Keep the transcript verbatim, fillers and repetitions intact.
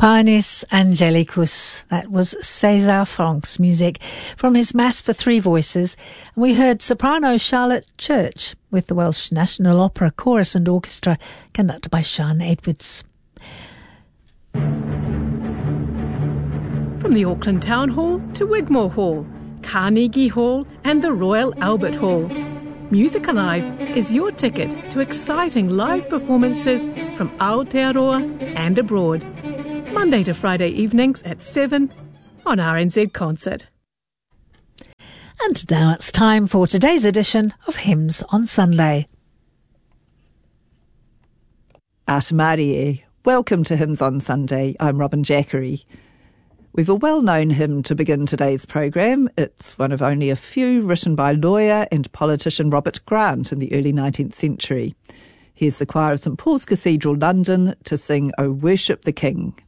Panis Angelicus. That was César Franck's music from his Mass for Three Voices. And we heard soprano Charlotte Church with the Welsh National Opera Chorus and Orchestra, conducted by Sian Edwards. From the Auckland Town Hall to Wigmore Hall, Carnegie Hall and the Royal Albert Hall, Music Alive is your ticket to exciting live performances from Aotearoa and abroad. Monday to Friday evenings at seven on R N Z Concert. And now it's time for today's edition of Hymns on Sunday. Ata Mārie. Welcome to Hymns on Sunday. I'm Robin Jackery. We've a well-known hymn to begin today's programme. It's one of only a few written by lawyer and politician Robert Grant in the early nineteenth century. Here's the choir of St Paul's Cathedral, London, to sing O Worship the King.